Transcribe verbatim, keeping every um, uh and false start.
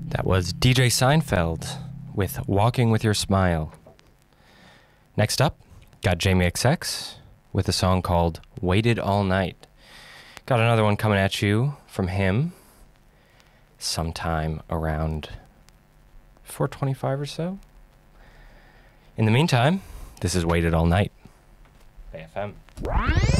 That was D J Seinfeld with Walking With Your Smile. Next up, got Jamie X X with a song called Waited All Night. Got another one coming at you from him sometime around four twenty-five or so. In the meantime, this is Waited All Night. A F M.